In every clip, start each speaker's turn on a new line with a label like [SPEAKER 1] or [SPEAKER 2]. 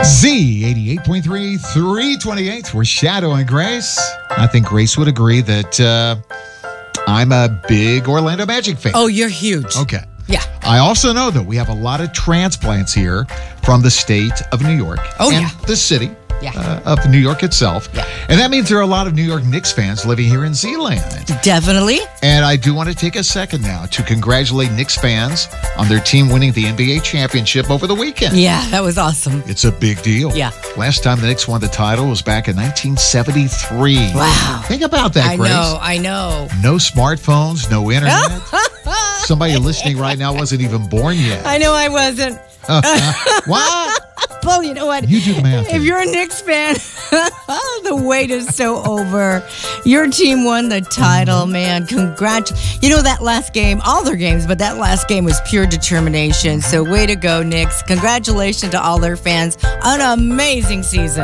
[SPEAKER 1] Z88.3, 328. We're Shadow and Grace. I think Grace would agree that I'm a big Orlando Magic fan.
[SPEAKER 2] Oh, you're huge.
[SPEAKER 1] Okay.
[SPEAKER 2] Yeah.
[SPEAKER 1] I also know that we have a lot of transplants here from the state of New York.
[SPEAKER 2] Oh,
[SPEAKER 1] and
[SPEAKER 2] yeah.
[SPEAKER 1] the city
[SPEAKER 2] Yeah.
[SPEAKER 1] of New York itself.
[SPEAKER 2] Yeah.
[SPEAKER 1] And that means there are a lot of New York Knicks fans living here in Zealand.
[SPEAKER 2] Definitely.
[SPEAKER 1] And I do want to take a second now to congratulate Knicks fans on their team winning the NBA championship over the weekend.
[SPEAKER 2] Yeah, that was awesome.
[SPEAKER 1] It's a big deal.
[SPEAKER 2] Yeah.
[SPEAKER 1] Last time the Knicks won the title was back in 1973.
[SPEAKER 2] Wow.
[SPEAKER 1] Think about that, Grace.
[SPEAKER 2] I know.
[SPEAKER 1] No smartphones, no internet. Somebody listening right now wasn't even born yet.
[SPEAKER 2] I know I wasn't.
[SPEAKER 1] What?
[SPEAKER 2] Well, you know what?
[SPEAKER 1] You do the math.
[SPEAKER 2] If you're a Knicks fan, the wait is so over. Your team won the title, man. Congrats. You know, that last game, all their games, but that last game was pure determination. So way to go, Knicks. Congratulations to all their fans. An amazing season.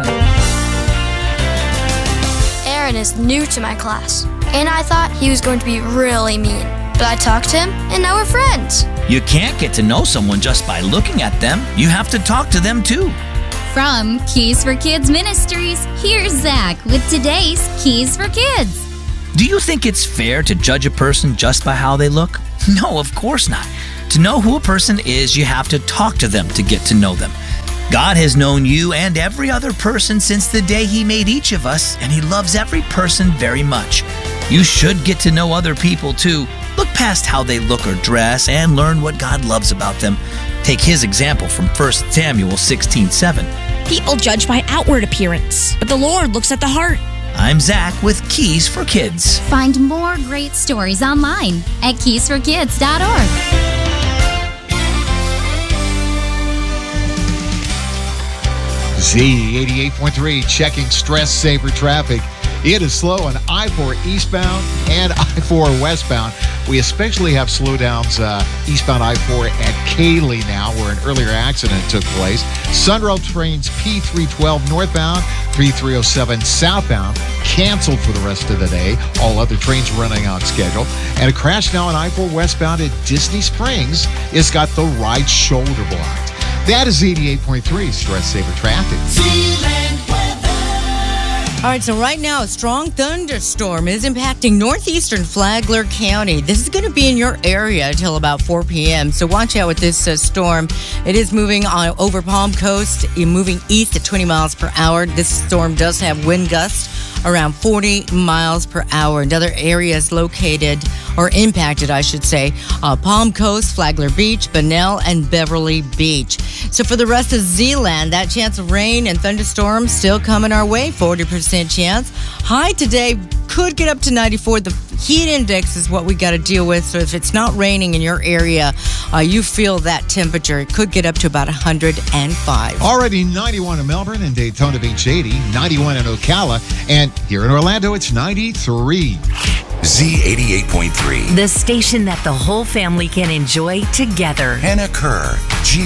[SPEAKER 3] Aaron is new to my class, and I thought he was going to be really mean. But I talked to him, and now we're friends.
[SPEAKER 4] You can't get to know someone just by looking at them. You have to talk to them too.
[SPEAKER 5] From Keys for Kids Ministries, here's Zach with today's Keys for Kids.
[SPEAKER 4] Do you think it's fair to judge a person just by how they look? No, of course not. To know who a person is, you have to talk to them to get to know them. God has known you and every other person since the day He made each of us, and He loves every person very much. You should get to know other people too. Look past how they look or dress and learn what God loves about them. Take His example from 1 Samuel 16:7.
[SPEAKER 6] People judge by outward appearance, but the Lord looks at the heart.
[SPEAKER 4] I'm Zach with Keys for Kids.
[SPEAKER 5] Find more great stories online at keysforkids.org.
[SPEAKER 1] Z88.3, checking stress saver traffic. It is slow on I-4 eastbound and I-4 westbound. We especially have slowdowns eastbound I-4 at Cayley now, where an earlier accident took place. Sunrail trains P312 northbound, 3307 southbound, canceled for the rest of the day. All other trains running on schedule. And a crash now on I-4 westbound at Disney Springs. It's got the right shoulder blocked. That is 88.3 stress saver traffic.
[SPEAKER 2] All right, so right now, a strong thunderstorm is impacting northeastern Flagler County. This is going to be in your area until about 4 p.m., so watch out with this storm. It is moving on over Palm Coast, moving east at 20 miles per hour. This storm does have wind gusts around 40 miles per hour. And other areas located, or impacted, I should say, Palm Coast, Flagler Beach, Bunnell, and Beverly Beach. So for the rest of Zealand, that chance of rain and thunderstorms still coming our way, 40% chance. High today could get up to 94. The heat index is what we got to deal with. So if it's not raining in your area, you feel that temperature. It could get up to about 105.
[SPEAKER 1] Already 91 in Melbourne and Daytona Beach 80, 91 in Ocala, and here in Orlando it's 93.
[SPEAKER 7] Z88.3.
[SPEAKER 8] The station that the whole family can enjoy together.
[SPEAKER 7] Hannah Kerr,